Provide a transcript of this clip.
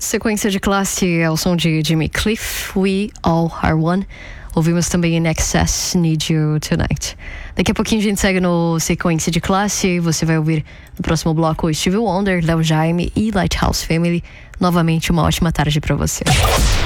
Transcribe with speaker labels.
Speaker 1: Sequência de classe é o som de Jimmy Cliff, We All Are One. Ouvimos também In Excess, Need You Tonight. Daqui a pouquinho a gente segue no Sequência de Classe. Você vai ouvir no próximo bloco Stevie Wonder, Léo Jaime e Lighthouse Family. Novamente, uma ótima tarde para você.